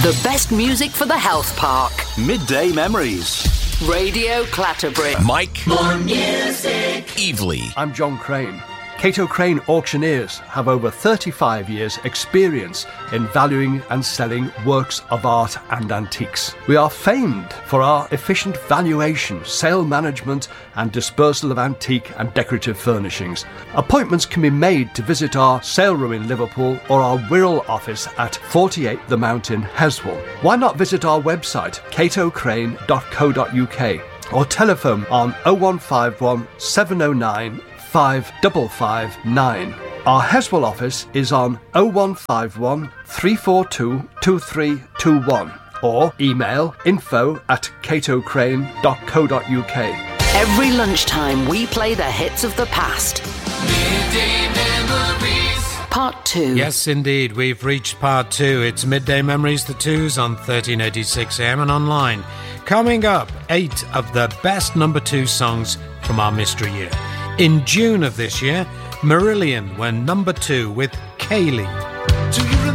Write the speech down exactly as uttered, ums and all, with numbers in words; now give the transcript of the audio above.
The best music for the health park. Midday Memories. Radio Clatterbury. Mike. More music. Evely. I'm John Crane. Cato Crane Auctioneers have over thirty-five years experience in valuing and selling works of art and antiques. We are famed for our efficient valuation, sale management and dispersal of antique and decorative furnishings. Appointments can be made to visit our sale room in Liverpool or our Wirral office at forty-eight The Mount in Heswall. Why not visit our website cato crane dot co dot uk or telephone on oh one five one, seven oh nine, five five five nine. Our Heswall office is on oh one five one, three four two, two three two one or email info at cato crane dot co dot uk. Every lunchtime we play the hits of the past. Midday Memories. Part two. Yes, indeed. We've reached part two. It's Midday Memories, the twos on thirteen eighty-six A M and online. Coming up, eight of the best number two songs from our mystery year. In June of this year, Marillion were number two with Kaylee. Do you remember